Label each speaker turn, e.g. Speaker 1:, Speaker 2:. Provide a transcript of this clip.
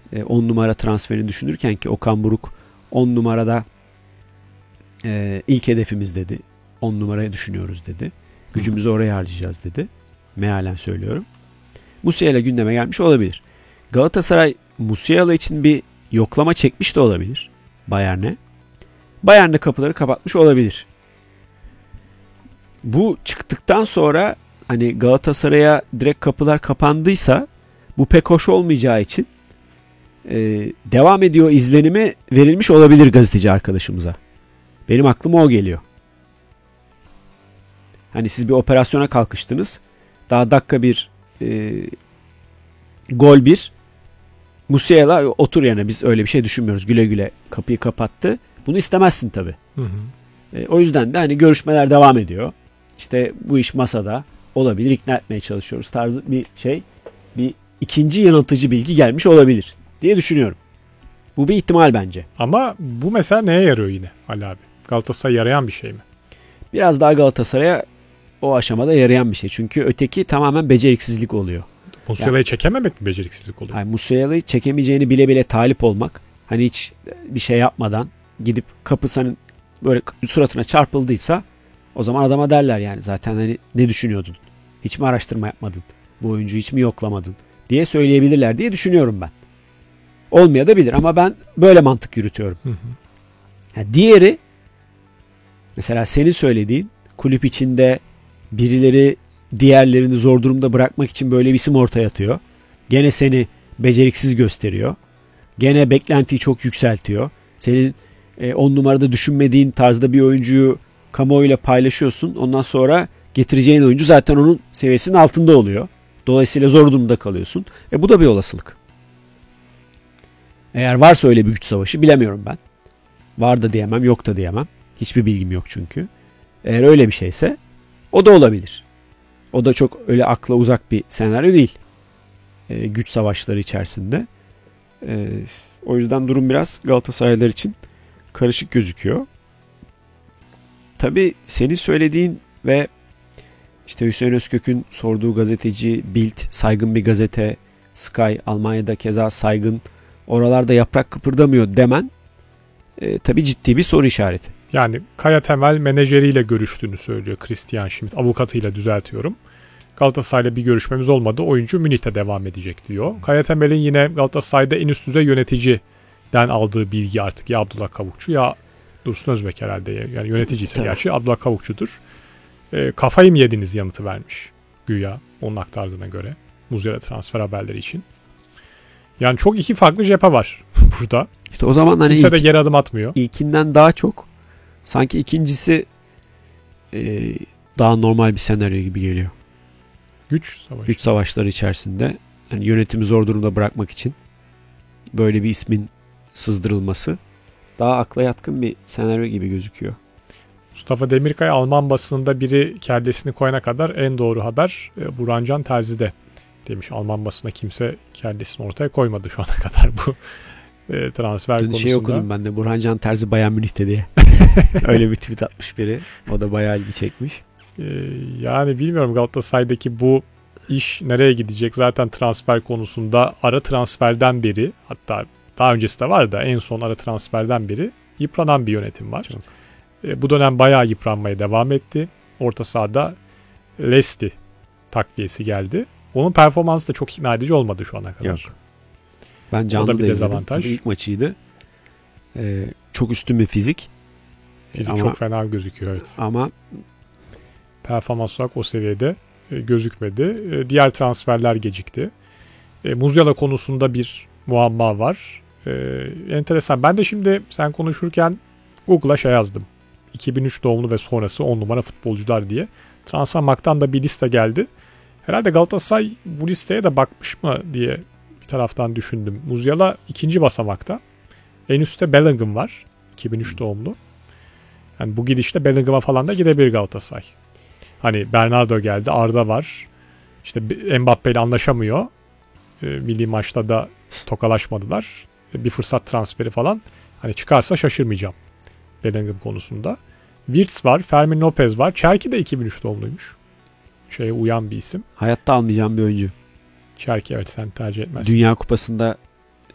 Speaker 1: 10 numara transferini düşünürken ki Okan Buruk 10 numarada ilk hedefimiz dedi. 10 numarayı düşünüyoruz dedi. Gücümüzü oraya harcayacağız dedi. Mealen söylüyorum. Musiala gündeme gelmiş olabilir. Galatasaray Musiala için bir yoklama çekmiş de olabilir Bayern'e. Bayern'de kapıları kapatmış olabilir. Bu çıktıktan sonra hani Galatasaray'a direkt kapılar kapandıysa bu pek hoş olmayacağı için devam ediyor izlenimi verilmiş olabilir gazeteci arkadaşımıza. Benim aklıma o geliyor. Hani siz bir operasyona kalkıştınız. Daha dakika bir gol bir. Musiala otur yerine, biz öyle bir şey düşünmüyoruz. Güle güle kapıyı kapattı. Bunu istemezsin tabii. Hı hı. O yüzden de hani görüşmeler devam ediyor. İşte bu iş masada olabilir, ikna etmeye çalışıyoruz tarzı bir şey. Bir ikinci yanıltıcı bilgi gelmiş olabilir diye düşünüyorum. Bu bir ihtimal bence.
Speaker 2: Ama bu mesela neye yarıyor yine Ali abi? Galatasaray'a yarayan bir şey mi?
Speaker 1: Biraz daha Galatasaray'a o aşamada yarayan bir şey. Çünkü öteki tamamen beceriksizlik oluyor.
Speaker 2: Musiala'yı çekememek mi beceriksizlik oluyor?
Speaker 1: Yani Musiala'yı çekemeyeceğini bile bile talip olmak. Hani hiç bir şey yapmadan gidip kapısının böyle suratına çarpıldıysa o zaman adama derler yani zaten hani ne düşünüyordun? Hiç mi araştırma yapmadın? Bu oyuncuyu hiç mi yoklamadın? Diye söyleyebilirler diye düşünüyorum ben. Olmayabilir ama ben böyle mantık yürütüyorum. Hı hı. Yani diğeri mesela senin söylediğin kulüp içinde birileri diğerlerini zor durumda bırakmak için böyle bir isim ortaya atıyor. Gene seni beceriksiz gösteriyor. Gene beklentiyi çok yükseltiyor. Senin 10 numarada düşünmediğin tarzda bir oyuncuyu kamuoyuyla paylaşıyorsun. Ondan sonra getireceğin oyuncu zaten onun seviyesinin altında oluyor. Dolayısıyla zor durumda kalıyorsun. Bu da bir olasılık. Eğer varsa öyle bir güç savaşı bilemiyorum ben. Var da diyemem, yok da diyemem. Hiçbir bilgim yok çünkü. Eğer öyle bir şeyse o da olabilir. O da çok öyle akla uzak bir senaryo değil. Güç savaşları içerisinde. O yüzden durum biraz Galatasaraylılar için karışık gözüküyor. Tabii senin söylediğin ve işte Hüseyin Özkök'ün sorduğu gazeteci Bild, saygın bir gazete, Sky, Almanya'da keza saygın, oralarda yaprak kıpırdamıyor demen tabii ciddi bir soru işareti.
Speaker 2: Yani Kaya Temel menajeriyle görüştüğünü söylüyor Christian Schmidt, avukatıyla düzeltiyorum. Galatasaray'la bir görüşmemiz olmadı. Oyuncu Münih'te devam edecek diyor. Kaya Temel'in yine Galatasaray'da en üst düzey yöneticiden aldığı bilgi artık ya Abdullah Kavukçu ya Dursun Özbek herhalde. Yani yönetici ise gerçi Abdullah Kavukçu'dur. Kafayı mı yediniz yanıtı vermiş güya onun aktardığına göre. Musiala transfer haberleri için. Yani çok iki farklı cephe var burada.
Speaker 1: İşte o zaman hani
Speaker 2: kimse de geri adım atmıyor.
Speaker 1: İlkinden daha çok sanki ikincisi daha normal bir senaryo gibi geliyor. Güç savaşları içerisinde yani yönetimi zor durumda bırakmak için böyle bir ismin sızdırılması daha akla yatkın bir senaryo gibi gözüküyor.
Speaker 2: Mustafa Demirkay Alman basınında biri kellesini koyana kadar en doğru haber Burhan Can Terzi'de demiş. Alman basına kimse kellesini ortaya koymadı şu ana kadar bu transfer konusunda.
Speaker 1: Şey okudum ben de Burhan Can Terzi Bayern Münih'te diye. Öyle bir tweet atmış biri. O da bayağı ilgi çekmiş.
Speaker 2: Yani bilmiyorum Galatasaray'daki bu iş nereye gidecek? Zaten transfer konusunda ara transferden beri, hatta daha öncesi de var da en son ara transferden beri yıpranan bir yönetim var. Bu dönem bayağı yıpranmaya devam etti. Orta sahada Lesti takviyesi geldi. Onun performansı da çok ikna edici olmadı şu ana kadar.
Speaker 1: Yok. Ben canlı da izledim. Tabii ilk maçıydı. Çok üstün bir fizik.
Speaker 2: Fizik çok fena gözüküyor. Evet.
Speaker 1: Ama
Speaker 2: performans olarak o seviyede gözükmedi. Diğer transferler gecikti. Musiala konusunda bir muamma var. Enteresan. Ben de şimdi sen konuşurken Google'a şey yazdım. 2003 doğumlu ve sonrası 10 numara futbolcular diye. Transfermarkt'tan da bir liste geldi. Herhalde Galatasaray bu listeye de bakmış mı diye bir taraftan düşündüm. Musiala ikinci basamakta. En üstte Bellingham var. 2003 doğumlu. Yani bu gidişle Bellingham'a falan da gidebilir Galatasaray. Hani Bernardo geldi, Arda var. İşte Mbappe ile anlaşamıyor. Milli maçta da tokalaşmadılar. Bir fırsat transferi falan. Hani çıkarsa şaşırmayacağım Bellingham konusunda. Wirtz var, Fermin Lopez var. Cherki de 2003 doğumluymuş. Şeye uyan bir isim.
Speaker 1: Hayatta almayacağım bir oyuncu.
Speaker 2: Cherki evet sen tercih etmezsin.
Speaker 1: Dünya Kupası'nda